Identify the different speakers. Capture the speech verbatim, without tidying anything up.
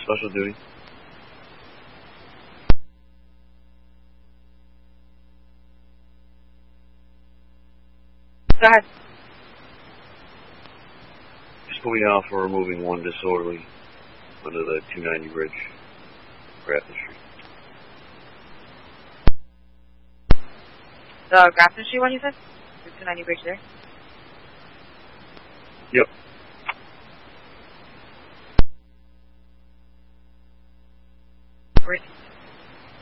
Speaker 1: Special duty.
Speaker 2: Go ahead.
Speaker 1: Just put me down for removing one disorderly under the two ninety bridge, Grafton Street.
Speaker 2: The Grafton Street one, you said? The two ninety bridge there?
Speaker 1: Yep.